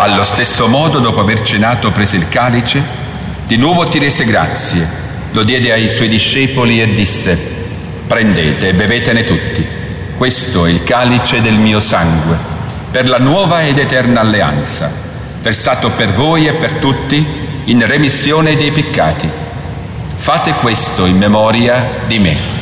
Allo stesso modo, dopo aver cenato, prese il calice, di nuovo ti rese grazie, lo diede ai suoi discepoli e disse: prendete e bevetene tutti, questo è il calice del mio sangue, per la nuova ed eterna alleanza, versato per voi e per tutti in remissione dei peccati. Fate questo in memoria di me.